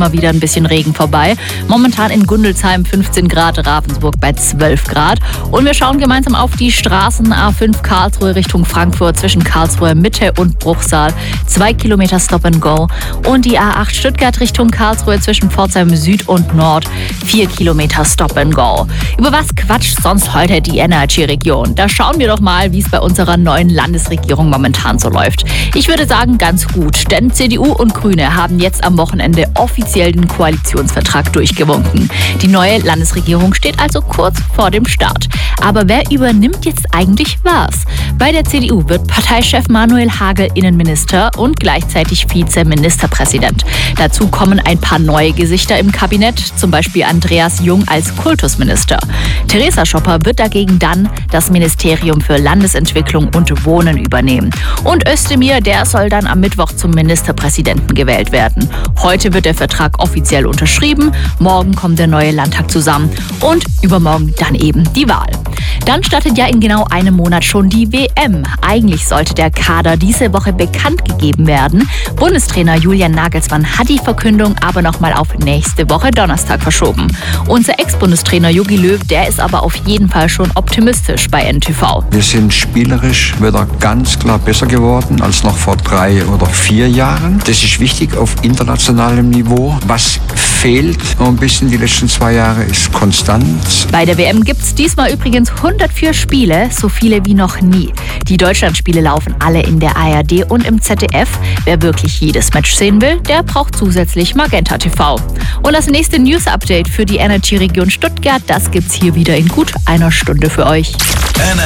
immer wieder ein bisschen Regen vorbei. Momentan in Gundelsheim 15 Grad, Ravensburg bei 12 Grad. Und wir schauen gemeinsam auf die Straßen A5 Karlsruhe Richtung Frankfurt zwischen Karlsruhe Mitte und Bruchsal. 2 Kilometer Stop and Go. Und die A8 Stuttgart Richtung Karlsruhe zwischen Pforzheim Süd und Nord. 4 Kilometer Stop and Go. Über was quatscht sonst heute die Energy-Region? Da schauen wir doch mal, wie es bei unserer neuen Landesregierung momentan so läuft. Ich würde sagen, ganz gut, denn CDU und Grüne haben jetzt am Wochenende offiziell den Koalitionsvertrag durchgewunken. Die neue Landesregierung steht also kurz vor dem Start. Aber wer übernimmt jetzt eigentlich was? Bei der CDU wird Parteichef Manuel Hagel Innenminister und gleichzeitig Vizeministerpräsident. Dazu kommen ein paar neue Gesichter im Kabinett, zum Beispiel Andreas Jung als Kultusminister. Theresa Schopper wird dagegen dann das Ministerium für Landesentwicklung und Wohnen übernehmen. Und Özdemir, der soll dann am Mittwoch zum Ministerpräsidenten gewählt werden. Heute wird der Vertrag offiziell unterschrieben, morgen kommt der neue Landtag zusammen und übermorgen dann eben die Wahl. Dann startet ja in genau einem Monat schon die WM. Eigentlich sollte der Kader diese Woche bekannt gegeben werden. Bundestrainer Julian Nagelsmann hat die Verkündung aber nochmal auf nächste Woche Donnerstag verschoben. Unser Ex-Bundestrainer Jogi Löw, der ist aber auf jeden Fall schon optimistisch bei NTV. Wir sind spielerisch wieder ganz klar besser geworden als noch vor 3 oder 4 Jahren. Das ist wichtig auf internationalem Niveau. Was fehlt noch ein bisschen die letzten 2 Jahre ist Konstanz. Bei der WM gibt es diesmal übrigens 104 Spiele, so viele wie noch nie. Die Deutschlandspiele laufen alle in der ARD und im ZDF. Wer wirklich jedes Match sehen will, der braucht zusätzlich Magenta TV. Und das nächste News-Update für die Energy-Region Stuttgart, das gibt's hier wieder in gut einer Stunde für euch.